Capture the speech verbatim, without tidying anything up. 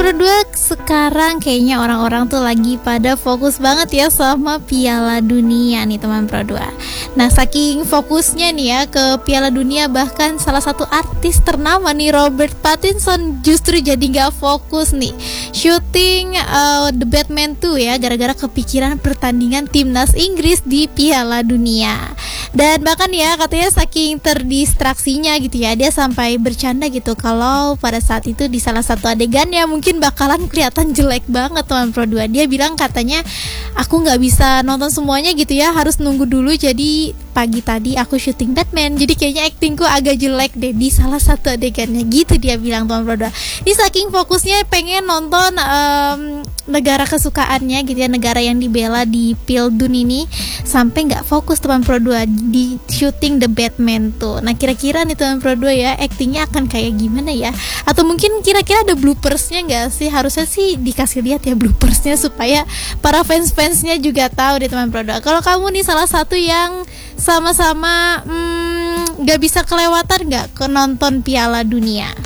Pro dua, sekarang kayaknya orang-orang tuh lagi pada fokus banget ya sama Piala Dunia nih teman Pro dua. Nah, saking fokusnya nih ya ke Piala Dunia, bahkan salah satu artis ternama nih, Robert Pattinson, justru jadi gak fokus nih syuting uh, The Batman dua ya, gara-gara kepikiran pertandingan timnas Inggris di Piala Dunia. Dan bahkan ya katanya saking terdistraksinya gitu ya, dia sampai bercanda gitu kalau pada saat itu di salah satu adegan ya mungkin bakalan kelihatan jelek banget teman Pro dua. Dia bilang katanya, aku gak bisa nonton semuanya gitu ya, harus nunggu dulu, jadi pagi tadi aku syuting Batman, jadi kayaknya aktingku agak jelek deh di salah satu adegannya gitu dia bilang teman Pro dua. Ini saking fokusnya pengen nonton um, negara kesukaannya gitu ya, negara yang dibela di Pildun ini, sampai gak fokus teman Pro dua di syuting The Batman tuh. Nah, kira-kira nih teman Pro dua ya, aktingnya akan kayak gimana ya? Atau mungkin kira-kira ada bloopersnya gak sih? Harusnya sih dikasih lihat ya bloopersnya, supaya para fans-fansnya juga tahu deh teman Pro dua. Kalau kamu nih salah satu yang sama-sama hmm, gak bisa kelewatan gak ke nonton Piala Dunia?